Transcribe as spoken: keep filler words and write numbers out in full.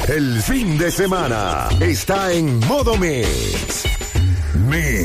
El fin de semana está en modo Mix. Mix.